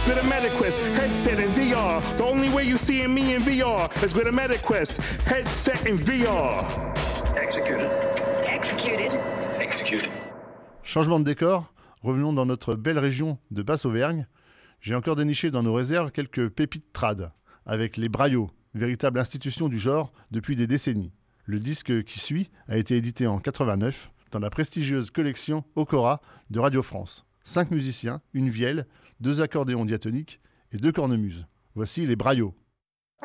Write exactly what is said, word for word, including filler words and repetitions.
Let's go to MetaQuest, headset and V R. The only way you seeing me in V R. Let's go to MetaQuest, headset and V R. Executed. Executed. Executed. Changement de décor, revenons dans notre belle région de Basse-Auvergne. J'ai encore déniché dans nos réserves quelques pépites trad, avec les Braillots, véritable institution du genre depuis des décennies. Le disque qui suit a été édité en quatre-vingt-neuf dans la prestigieuse collection Okora de Radio France. Cinq musiciens, une vielle, deux accordéons diatoniques et deux cornemuses. Voici les Braillots.